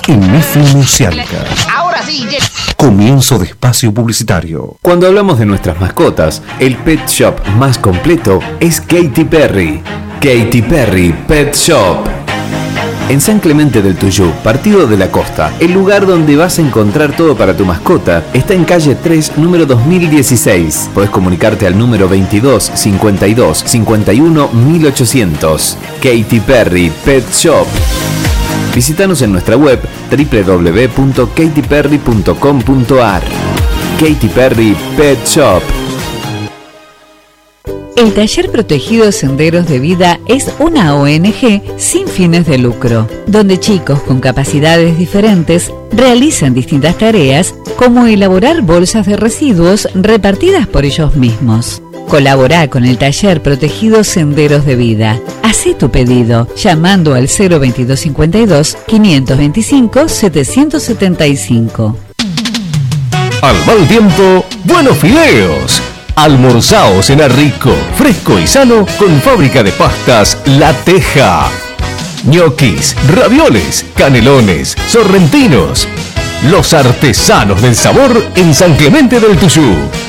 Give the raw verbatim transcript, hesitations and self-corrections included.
en F M Oceánica. Ahora sí. Comienzo de espacio publicitario. Cuando hablamos de nuestras mascotas, el pet shop más completo es Katy Perry. Katy Perry Pet Shop. En San Clemente del Tuyú, partido de la costa, el lugar donde vas a encontrar todo para tu mascota está en calle tres, número dos mil dieciséis. Podés comunicarte al número veintidós, cincuenta y dos, cincuenta y uno, mil ochocientos. Katy Perry Pet Shop. Visítanos en nuestra web doble u doble u doble u punto katy perry punto com punto a r. Katy Perry Pet Shop. El Taller Protegido Senderos de Vida es una O N G sin fines de lucro, donde chicos con capacidades diferentes realizan distintas tareas como elaborar bolsas de residuos repartidas por ellos mismos. Colabora con el Taller Protegido Senderos de Vida. Hacé tu pedido llamando al cero veintidós cincuenta y dos, quinientos veinticinco, setecientos setenta y cinco. Al mal tiempo, buenos fideos. Almorzaos cena rico, fresco y sano con fábrica de pastas La Teja. Ñoquis, ravioles, canelones, sorrentinos. Los artesanos del sabor en San Clemente del Tuyú.